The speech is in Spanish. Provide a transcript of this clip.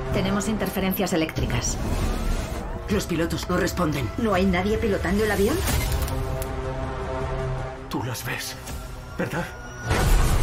Tenemos interferencias eléctricas. Los pilotos no responden. ¿No hay nadie pilotando el avión? Tú las ves, ¿verdad?